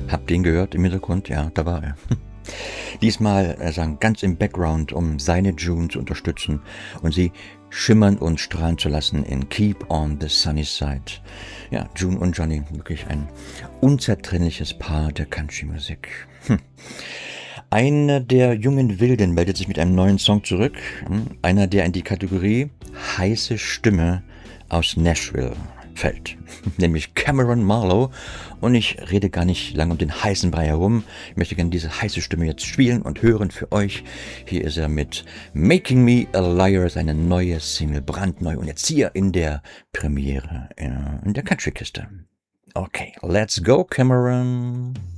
Habt ihr ihn gehört im Hintergrund? Ja, da war er. Diesmal sang ganz im Background, um seine June zu unterstützen und sie schimmern und strahlen zu lassen in Keep on the Sunny Side. Ja, June und Johnny, wirklich ein unzertrennliches Paar der Country-Musik. Einer der jungen Wilden meldet sich mit einem neuen Song zurück. Einer, der in die Kategorie heiße Stimme aus Nashville fällt, nämlich Cameron Marlowe. Und ich rede gar nicht lange um den heißen Brei herum. Ich möchte gerne diese heiße Stimme jetzt spielen und hören für euch. Hier ist er mit Making Me a Liar, seine neue Single, brandneu und jetzt hier in der Premiere in der Country-Kiste. Okay, let's go, Cameron.